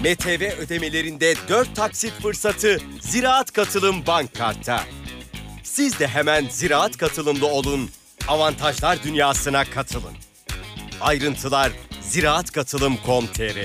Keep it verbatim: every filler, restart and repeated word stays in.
M T V ödemelerinde dört taksit fırsatı Ziraat Katılım Bank Kart'ta. Siz de hemen Ziraat Katılım'da olun, avantajlar dünyasına katılın. Ayrıntılar ziraat katılım nokta com nokta tr